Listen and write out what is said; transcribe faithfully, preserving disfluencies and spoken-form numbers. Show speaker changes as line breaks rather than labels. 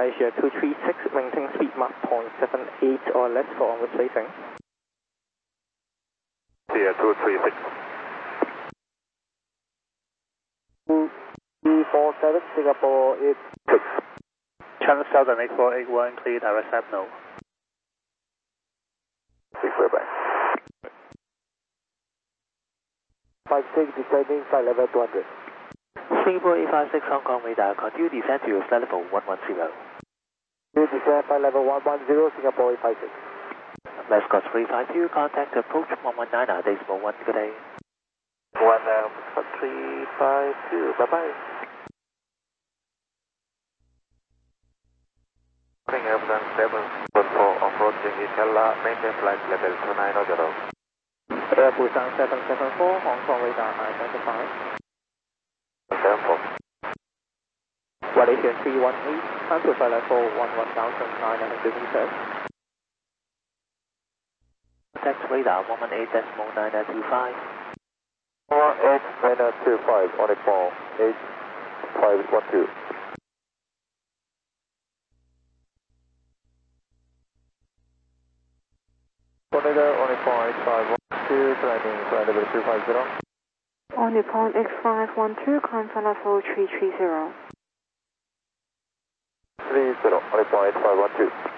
Asia two three six, maintain speed Mach zero point seven eight or less for onward facing.
Asia two three six.
three four seven, Singapore eight six.
Channel Southern eight four eight one, clear direct signal.
six way back. five six, descending flight level two hundred.
Singapore eight five six, Hong Kong radar, continue descend to your flight level one one zero.
Continue descend flight level one one zero, Singapore eight five six.
Let's go three five two, contact approach one one nine, decimal one, good day.
one uh, three five two, bye bye.
Airplane seven one four approaching Ikalla, maintain flight level two nine zero.
Air Busan seven seven four, Hong Kong radar identified.
seven four.
Malaysian three one eight, time to flight level one one thousand nine hundred meters.
Contact radar one one eight decimal nine two five.
one eight nine two five, on a call, eight five one two. Tornado on a point five one two, climbing flight level two five zero.
On the point X five one two, climb flight level three three zero.
three zero, on a point five one two.